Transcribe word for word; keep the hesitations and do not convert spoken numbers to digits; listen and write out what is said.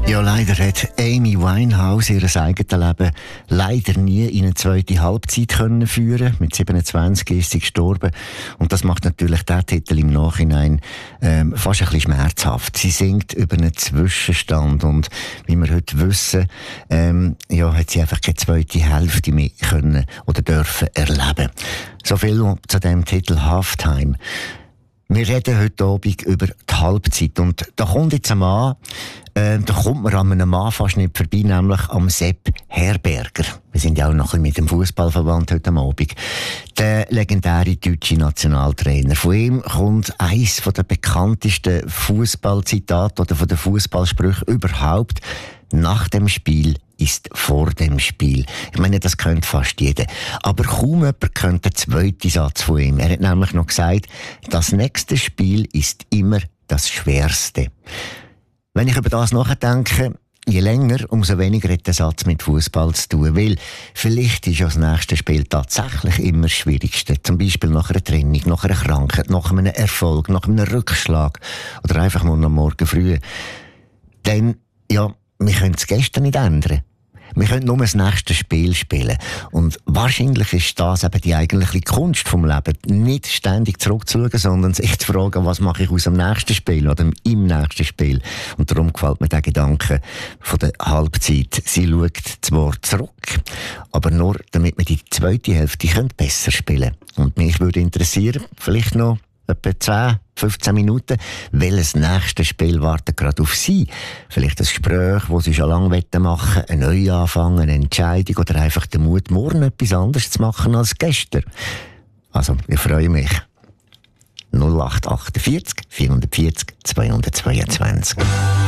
Ja, leider hat Amy Winehouse ihr eigenes Leben leider nie in eine zweite Halbzeit können führen. Mit siebenundzwanzig ist sie gestorben. Und das macht natürlich den Titel im Nachhinein ähm, fast ein bisschen schmerzhaft. Sie singt über einen Zwischenstand. Und wie wir heute wissen, ähm, ja, hat sie einfach keine zweite Hälfte mehr können oder dürfen erleben. So viel zu dem Titel Halftime. Wir reden heute Abend über die Halbzeit. Und da kommt jetzt ein Mann, äh, da kommt man an einem Mann fast nicht vorbei, nämlich am Sepp Herberger. Wir sind ja auch noch ein bisschen mit dem Fußballverband heute Abend. Der legendäre deutsche Nationaltrainer. Von ihm kommt eines der bekanntesten Fußballzitate oder von den Fußballsprüchen überhaupt. Nach dem Spiel ist vor dem Spiel. Ich meine, das könnte fast jeder. Aber kaum jemand könnte den zweiten Satz von ihm. Er hat nämlich noch gesagt, das nächste Spiel ist immer das Schwerste. Wenn ich über das nachdenke, je länger, umso weniger hat der Satz mit Fußball zu tun. Weil vielleicht ist ja das nächste Spiel tatsächlich immer das Schwierigste. Zum Beispiel nach einer Trennung, nach einer Krankheit, nach einem Erfolg, nach einem Rückschlag oder einfach nur am Morgen früh. Denn, ja, wir können es gestern nicht ändern. Wir können nur das nächste Spiel spielen. Und wahrscheinlich ist das eben die eigentliche Kunst vom Leben. Nicht ständig zurückzuschauen, sondern sich zu fragen, was mache ich aus dem nächsten Spiel oder im nächsten Spiel. Und darum gefällt mir der Gedanke von der Halbzeit. Sie schaut zwar zurück, aber nur, damit wir die zweite Hälfte besser spielen können. Und mich würde interessieren, vielleicht noch etwa zehn, fünfzehn Minuten, welches nächste Spiel wartet gerade auf Sie? Vielleicht ein Gespräch, das Sie schon lange machen wollen, ein Neuanfang, eine Entscheidung oder einfach den Mut, morgen etwas anderes zu machen als gestern. Also, ich freue mich. null acht acht vier vierhundertvierzig zweihundertzweiundzwanzig